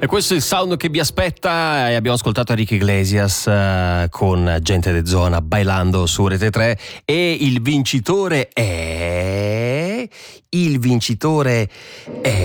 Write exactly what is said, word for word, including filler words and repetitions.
E questo è il sound che vi aspetta, e abbiamo ascoltato Enrique Iglesias uh, con Gente de Zona bailando su Rete tre, e il vincitore è... il vincitore è...